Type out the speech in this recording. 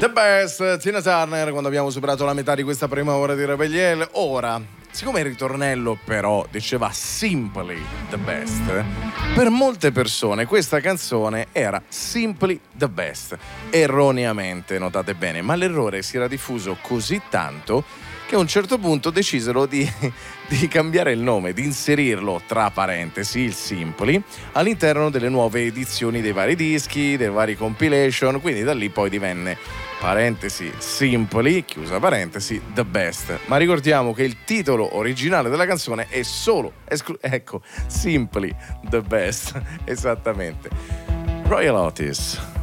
The Best, Tina Turner, quando abbiamo superato la metà di questa prima ora di Rebellion. Ora, siccome il ritornello però diceva Simply the Best, per molte persone questa canzone era Simply the Best, erroneamente, notate bene, ma l'errore si era diffuso così tanto che a un certo punto decisero di cambiare il nome, di inserirlo tra parentesi, il Simply, all'interno delle nuove edizioni dei vari dischi, dei vari compilation, quindi da lì poi divenne parentesi Simply, chiusa parentesi, The Best. Ma ricordiamo che il titolo originale della canzone è solo, ecco, Simply The Best, esattamente. Royal Otis.